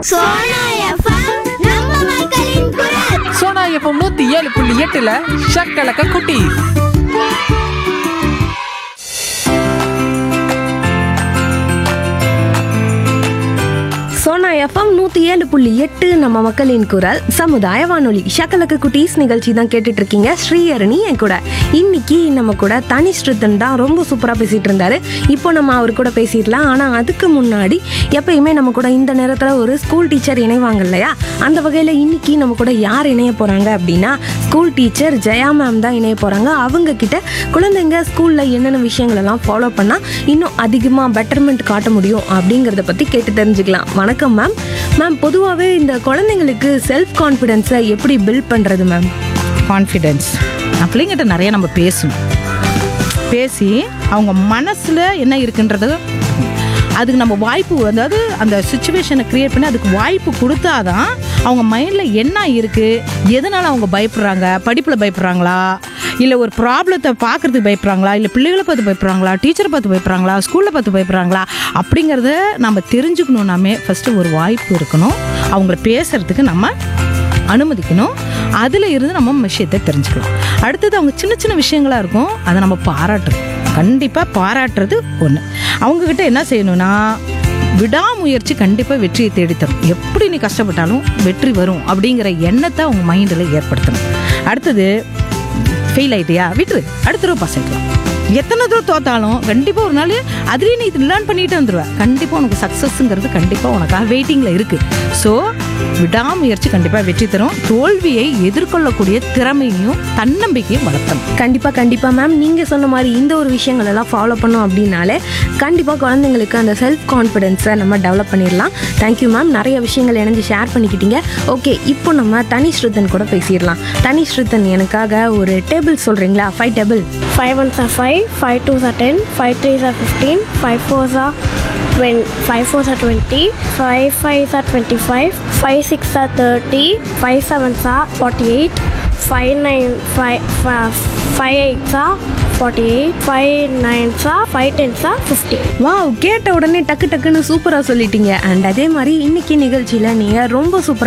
Sona FM நம்ம மக்களின் குரல். சோனா எஃப்எம் 107.8 ஷக்கலக்க குட்டி. சோனா எஃப்எம் 107.8 நம்ம மக்களின் குரல் சமுதாய வானொலி. ஷக்கலக்கு குட்டீஸ் நிகழ்ச்சி தான் கேட்டுட்டு இருக்கீங்க. ஸ்ரீஹரணி என் கூட. இன்னைக்கு நம்ம கூட தனிஷ்ருத்தன் தான் ரொம்ப சூப்பராக பேசிட்டு இருந்தாரு. இப்போ நம்ம அவர் கூட பேசிடலாம். ஆனால் அதுக்கு முன்னாடி எப்பயுமே நம்ம கூட இந்த நேரத்தில் ஒரு ஸ்கூல் டீச்சர் இணைவாங்க இல்லையா? அந்த வகையில் இன்னைக்கு நம்ம கூட யார் இணைய போகிறாங்க அப்படின்னா ஸ்கூல் டீச்சர் ஜெயா மேம் தான் இணைய போகிறாங்க. அவங்க கிட்ட குழந்தைங்க ஸ்கூலில் என்னென்ன விஷயங்கள் எல்லாம் ஃபாலோ பண்ணால் இன்னும் அதிகமாக பெட்டர்மெண்ட் காட்ட முடியும் அப்படிங்கிறத பற்றி கேட்டு தெரிஞ்சுக்கலாம். வணக்கம் மேம். மேம், பொதுவாகவே இந்த குழந்தைங்களுக்கு செல்ஃப் கான்ஃபிடென்ஸை எப்படி பில்ட் பண்ணுறது மேம்? கான்ஃபிடென்ஸ் பிள்ளைங்கிட்ட நிறைய நம்ம பேசணும். பேசி அவங்க மனசில் என்ன இருக்குன்றது அதுக்கு நம்ம வாய்ப்பு, அதாவது அந்த சுச்சுவேஷனை க்ரியேட் பண்ணி அதுக்கு வாய்ப்பு கொடுத்தாதான் அவங்க மைண்டில் என்ன இருக்குது, எதனால் அவங்க பயப்படுறாங்க, படிப்பில் பயப்படுறாங்களா, இல்லை ஒரு ப்ராப்ளத்தை பார்க்குறதுக்கு பயப்படுறாங்களா, இல்லை பிள்ளைகளை பார்த்து பயப்படுறாங்களா, டீச்சரை பார்த்து பயப்படுறாங்களா, ஸ்கூலில் பார்த்து பயப்படுறாங்களா, அப்படிங்கிறத நம்ம தெரிஞ்சுக்கணுன்னாமே ஃபஸ்ட்டு ஒரு வாய்ப்பு இருக்கணும். அவங்கள பேசுகிறதுக்கு நம்ம அனுமதிக்கணும். அதில் இருந்து நம்ம விஷயத்தை தெரிஞ்சுக்கலாம். அடுத்தது அவங்க சின்ன சின்ன விஷயங்களாக இருக்கும், அதை நம்ம பாராட்டுறோம். கண்டிப்பாக பாராட்டுறது ஒன்று. அவங்கக்கிட்ட என்ன செய்யணும்னா விடாமுயற்சி கண்டிப்பாக வெற்றியை தேடித்தரும். எப்படி நீ கஷ்டப்பட்டாலும் வெற்றி வரும் அப்படிங்கிற எண்ணத்தை அவங்க மைண்டில் ஏற்படுத்தணும். அடுத்தது ஃபெயில் ஆகிட்டியா விட்டுரு, அடுத்த தடவை பாஸ் ஆகிக்கலாம். எத்தனை தடவை தோத்தாலும் கண்டிப்பாக ஒரு நாள் அதுலேயே நீ லேர்ன் பண்ணிட்டு வந்துடுவேன். கண்டிப்பாக உனக்கு சக்ஸஸ்ங்கிறது கண்டிப்பாக உனக்காக வெயிட்டிங்கில் இருக்குது. ஸோ விடாமுயற்சி கண்டிப்பாக வெற்றி தரும். தோல்வியை எதிர்கொள்ளக்கூடிய திறமையும் தன்னம்பிக்கையும் வளர்த்தணும். கண்டிப்பாக மேம், நீங்கள் சொன்ன மாதிரி இந்த ஒரு விஷயங்கள் எல்லாம் ஃபாலோ பண்ணோம் அப்படின்னாலே கண்டிப்பாக குழந்தைங்களுக்கு அந்த செல்ஃப் கான்ஃபிடென்ஸை நம்ம டெவலப் பண்ணிடலாம். தேங்க்யூ மேம், நிறைய விஷயங்கள் இணைஞ்சு ஷேர் பண்ணிக்கிட்டீங்க. ஓகே, இப்போ நம்ம தனிஷ்ருத்தன் கூட பேசிடலாம். தனிஷ்ருத்தன், எனக்காக ஒரு டேபிள் சொல்கிறீங்களா? 5 table. 5 1s are 5, 5 2s are 10, 5 3s are 15, 5 4s are 20, 5 4s are 20, 5 5s are 25, 5 6s are 30, 5 7s are 48, 5 9 5 8s are 48, 5 9s are 5 10s are 50. Wow, கேட்ட உடனே டக்கு டக்குன்னு சூப்பராக சொல்லிட்டீங்க. அண்ட் அதே மாதிரி இன்னைக்கு நிகழ்ச்சியில் நீங்கள் ரொம்ப சூப்பராக